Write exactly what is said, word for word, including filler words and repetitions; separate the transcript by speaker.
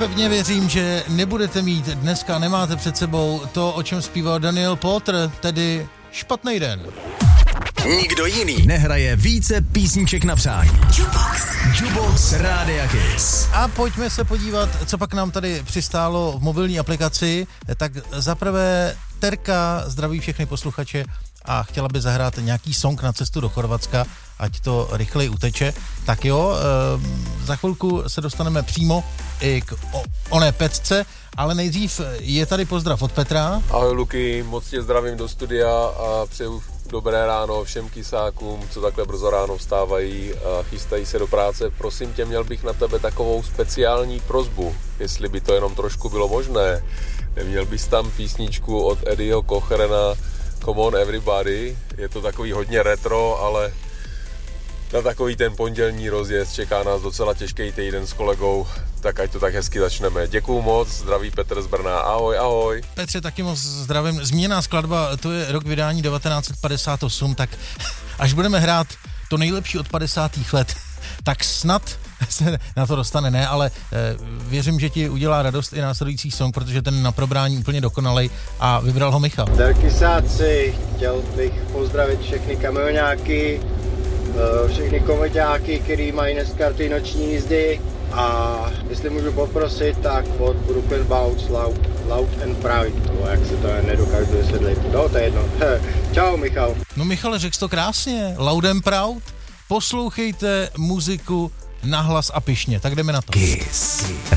Speaker 1: pevně věřím, že nebudete mít dneska, nemáte před sebou to, o čem zpíval Daniel Porter, tedy Špatný den.
Speaker 2: Nikdo jiný nehraje více písniček na přání. Jukebox. Jukebox Rádia Kiss.
Speaker 1: A pojďme se podívat, co pak nám tady přistálo v mobilní aplikaci. Tak zaprvé Terka zdraví všechny posluchače a chtěla by zahrát nějaký song na cestu do Chorvatska, ať to rychleji uteče. Tak jo, e, za chvilku se dostaneme přímo i k o, oné pecce, ale nejdřív je tady pozdrav od Petra.
Speaker 3: Ahoj Luky, moc tě zdravím do studia a přeju dobré ráno všem kysákům, co takhle brzo ráno vstávají a chystají se do práce. Prosím tě, měl bych na tebe takovou speciální prosbu, jestli by to jenom trošku bylo možné. Neměl bys tam písničku od Eddieho Cochrana Come on Everybody, je to takový hodně retro, ale na takový ten pondělní rozjezd čeká nás docela těžký týden s kolegou, tak ať to tak hezky začneme. Děkuju moc, zdraví Petr z Brna, ahoj, ahoj.
Speaker 1: Petře, taky moc zdravím. Zmíněná skladba, to je rok vydání devatenáct set padesát osm, tak až budeme hrát to nejlepší od padesátých let, tak snad se na to dostane, ne, ale e, věřím, že ti udělá radost i následující song, protože ten na probrání úplně dokonalej a vybral ho Michal.
Speaker 4: Darkysáci, chtěl bych pozdravit všechny kamionáky, všechny komeďáky, který mají dneska ty noční jízdy a jestli můžu poprosit, tak od Brooklyn Bounce Loud, Loud and Proud, to jak se to nedokážu vysvětlit, no to je jedno. Čau Michal.
Speaker 1: No Michale, řekl jsi to krásně, Loud and Proud, poslouchejte muziku nahlas a pyšně, tak jdeme na to.
Speaker 2: Kiss.